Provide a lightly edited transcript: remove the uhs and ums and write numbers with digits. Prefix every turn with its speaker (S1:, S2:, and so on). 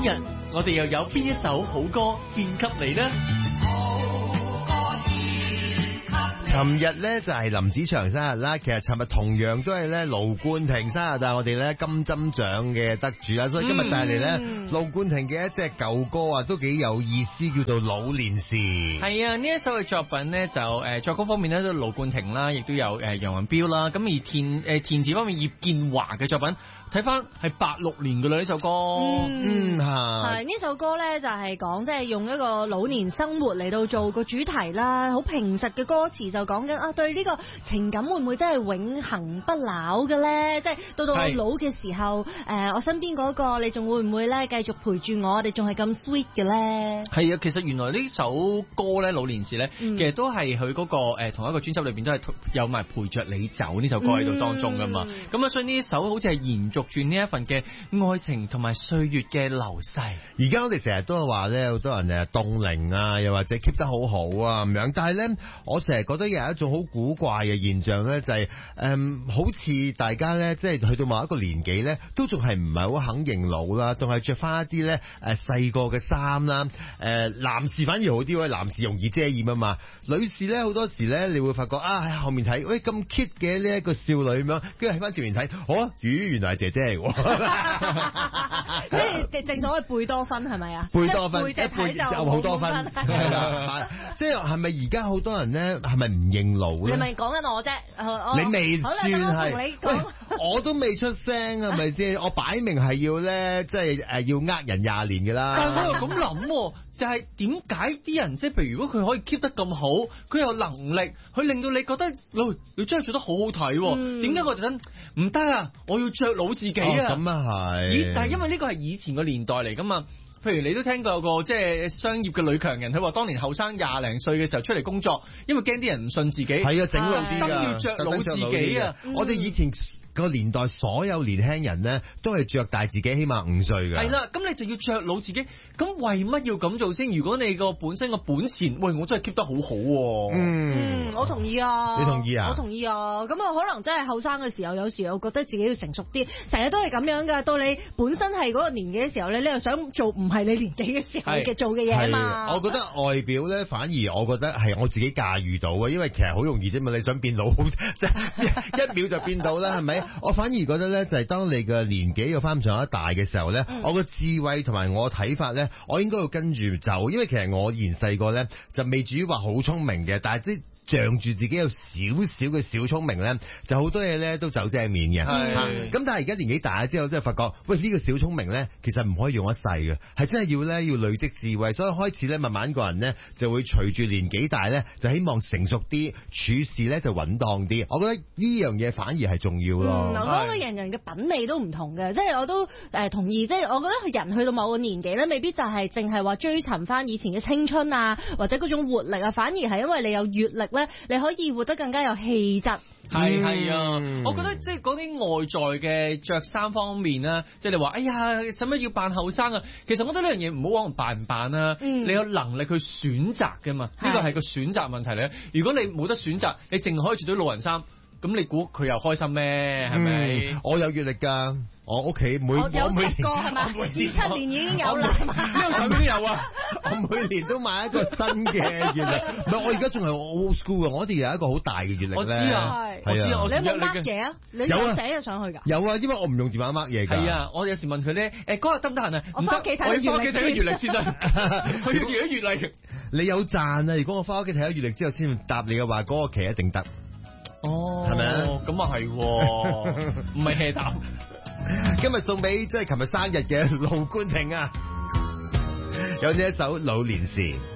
S1: 日我哋又有邊一首好歌獻給你呢？
S2: 尋日咧就係林子祥生日啦，其實尋日同樣都係咧盧冠廷生日，但係我哋咧金針獎嘅得主啦，所以今日帶嚟咧盧冠廷嘅一隻舊歌啊，都幾有意思，叫做《老年時》。
S1: 係啊，呢一首嘅作品咧就作曲方面咧都盧冠廷啦，亦都有楊雲標啦，咁而填詞方面葉建華嘅作品。睇翻係86年嘅啦呢首歌，
S3: 係呢首歌咧就係講即係用一個老年生活嚟到做個主題啦，好平實嘅歌詞就講緊對呢個情感會唔會真係永恆不朽嘅咧？即係到老嘅時候，我身邊嗰個你仲會唔會咧繼續陪住我哋仲係咁 sweet 嘅咧？
S1: 係啊，其實原來呢首歌咧老年時咧，其實都係佢嗰個同一個專輯裏邊都係有埋陪着你走呢首歌喺度當中噶嘛，咁所以呢首好似係延續住呢一份嘅愛情同埋歲月嘅流逝。
S2: 而家我哋成日都係話咧，好多人凍齡啊，又或者 keep 得好好啊咁樣。但係咧，我成日覺得有一種好古怪嘅現象咧，就係好似大家咧，即係去到某一個年紀咧，都仲係唔係好肯認老啦，仲係着翻一啲咧細個嘅衫啦。男士反而好啲，因為男士容易遮掩啊嘛。女士咧好多時咧，你會發覺喺後面睇，喂咁 cute 嘅呢一個少女咁樣，跟住喺翻前面睇，原來係姐姐嚟喎。
S3: 即係正所謂貝多芬係咪啊？
S2: 貝多芬
S3: 背脊睇就
S2: 好多分，係啦。即係係咪而家好多人咧係咪唔認老咧？
S3: 你咪講緊我啫，
S2: 你未算係，我都未出聲係咪先？我擺明係要咧，即係要人20年㗎啦。
S1: 但係我又咁諗，就係點解啲人即係譬如如果佢可以 keep 得咁好，佢有能力，佢令到你覺得你真係做得好好睇，點解我就真唔得啊？我要着老自己啊！
S2: 咁啊係。
S1: 咦？但係因為呢個係以前個年代嚟噶嘛。譬如你都聽過有個即係商業嘅女強人，佢話當年後生20零歲嘅時候出嚟工作，因為驚啲人唔信自己，
S2: 係啊，整老啲
S1: 都要着老自己啊！
S2: 我哋以前個年代所有年輕人咧，都係着大自己起碼5歲㗎。
S1: 係啦，咁你就要着老自己，咁為乜要咁做先？如果你個本身個本錢，喂，我真係 keep 得好好喎。
S3: 我同意啊。
S2: 你同意啊？
S3: 我同意啊。咁啊，可能真係後生嘅時候，有時候覺得自己要成熟啲，成日都係咁樣㗎。到你本身係嗰個年紀嘅時候咧，你又想做唔係你年紀嘅時候嘅做嘅嘢啊嘛。
S2: 我覺得外表咧，反而我覺得係我自己駕馭到嘅，因為其實好容易啫嘛。你想變老，即係1秒就變到啦，係咪？我反而覺得咧，就係當你嘅年紀又翻上一大嘅時候咧，我嘅智慧同埋我嘅睇法咧，我應該要跟住走，因為其實我以前細個咧就未至於話好聰明嘅，但係啲仗住自己有少少嘅小聰明咧，就好多嘢咧都走正面嘅。咁但係而家年紀大咗之後，真係發覺，喂呢個小聰明咧，其實唔可以用一世嘅，係真係要累積智慧。所以開始咧，慢慢個人咧就會隨住年紀大咧，就希望成熟啲，處事咧就穩當啲。我覺得呢樣嘢反而係重要咯。
S3: 我覺得人嘅品味都唔同嘅，即係我都同意。即係我覺得人去到某個年紀咧，未必就係淨係話追尋翻以前嘅青春啊，或者嗰種活力啊，反而係因為你有閱歷咧，你可以活得更加有氣質。
S1: 係啊，我覺得即係嗰啲外在嘅着衫方面啦，即係你話哎呀，使乜要扮後生啊？其實我覺得呢樣嘢唔好講扮唔扮啊，你有能力去選擇㗎嘛，呢個係個選擇問題嚟。如果你冇得選擇，你淨係可以着到老人衫。咁你估佢又開心咩？係咪？
S2: 我有閱歷㗎，我屋企每
S3: 有10個係嘛？27年已經有啦，
S1: 呢個都有啊！
S2: 我每年都買一個新嘅閱歷，唔係我而家仲係 old school 啊！我哋有一個好大嘅閱歷咧。
S1: 我知啊，我知啊，我
S3: 你有冇 mark 嘢啊？你有寫咗上去㗎？
S2: 有啊，因為我唔用電話 mark 嘢㗎。
S1: 係啊，我有時問佢咧，嗰日得唔得閒啊？
S3: 我翻屋企睇
S1: 閱歷先得，佢要自己閱歷。
S2: 你有賺啊！如果我翻屋企睇咗閱歷之後先答你嘅話，嗰個期一定得。
S1: 哦，
S2: 係咪啊？
S1: 咁啊係，唔係 hea 答。
S2: 今日送俾即係琴日生日嘅盧冠廷啊，有呢一首《老年時》。